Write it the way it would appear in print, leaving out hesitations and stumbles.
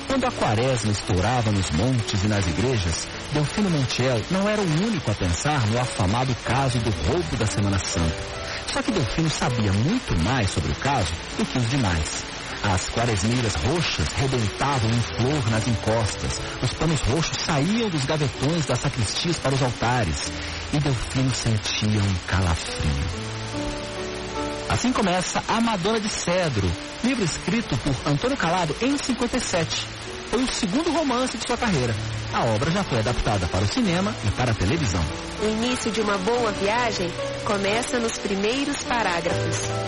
Quando a quaresma estourava nos montes e nas igrejas, Delfino Montiel não era o único a pensar no afamado caso do roubo da Semana Santa. Só que Delfino sabia muito mais sobre o caso do que os demais. As quaresmeiras roxas rebentavam em flor nas encostas, os panos roxos saíam dos gavetões das sacristias para os altares, e Delfino sentia um calafrio. Assim começa A Madonna de Cedro, livro escrito por Antônio Calado em 57. Foi o segundo romance de sua carreira. A obra já foi adaptada para o cinema e para a televisão. O início de uma boa viagem começa nos primeiros parágrafos.